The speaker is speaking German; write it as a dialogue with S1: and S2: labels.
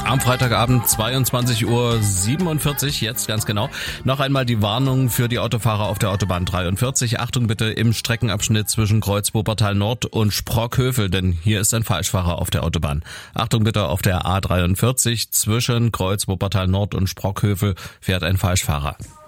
S1: Am Freitagabend 22:47 Uhr, jetzt ganz genau. Noch einmal die Warnung für die Autofahrer auf der Autobahn 43. Achtung bitte im Streckenabschnitt zwischen Kreuz-Wuppertal Nord und Sprockhövel, denn hier ist ein Falschfahrer auf der Autobahn. Achtung bitte auf der A43 zwischen Kreuz-Wuppertal Nord und Sprockhövel fährt ein Falschfahrer.